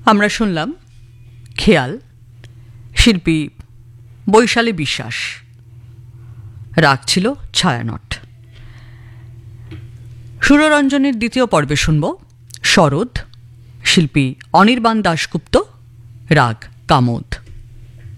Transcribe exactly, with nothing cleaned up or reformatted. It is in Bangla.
আমরা শুনলাম খেয়াল, শিল্পী বৈশালী বিশ্বাস, রাগ ছিল ছায়ানট। সুররঞ্জনের দ্বিতীয় পর্বে শুনব শরৎ, শিল্পী অনির্বাণ দাশগুপ্ত, রাগ কামোদ।